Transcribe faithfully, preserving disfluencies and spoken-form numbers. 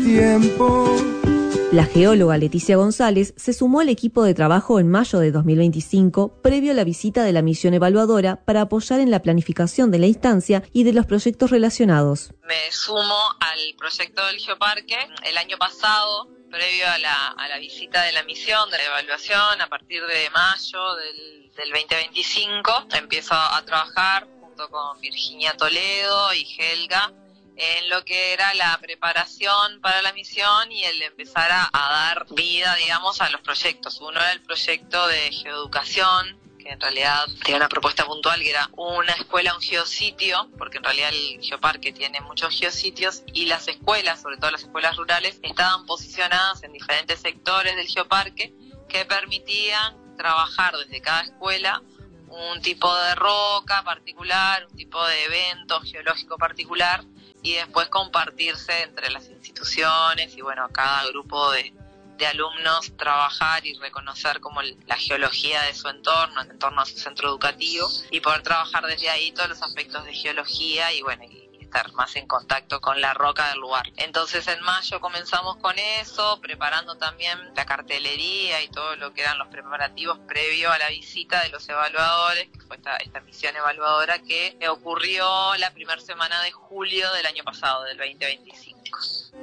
tiempo. La geóloga Leticia González se sumó al equipo de trabajo en mayo de dos mil veinticinco, previo a la visita de la misión evaluadora, para apoyar en la planificación de la instancia y de los proyectos relacionados. Me sumo al proyecto del Geoparque el año pasado, previo a la, a la visita de la misión de la evaluación. A partir de mayo del, del veinte veinticinco empiezo a trabajar junto con Virginia Toledo y Helga en lo que era la preparación para la misión y el empezar a, a dar vida, digamos, a los proyectos. Uno era el proyecto de geoeducación, que en realidad tenía una propuesta puntual que era una escuela, un geositio, porque en realidad el Geoparque tiene muchos geositios y las escuelas, sobre todo las escuelas rurales, estaban posicionadas en diferentes sectores del Geoparque que permitían trabajar desde cada escuela un tipo de roca particular, un tipo de evento geológico particular, y después compartirse entre las instituciones y bueno, cada grupo de, de alumnos trabajar y reconocer como el, la geología de su entorno, en torno a su centro educativo, y poder trabajar desde ahí todos los aspectos de geología y bueno, y, y estar más en contacto con la roca del lugar. Entonces en mayo comenzamos con eso, preparando también la cartelería y todo lo que eran los preparativos previo a la visita de los evaluadores, que fue esta, esta misión evaluadora que ocurrió la primera semana de julio del año pasado, del veinte veinticinco.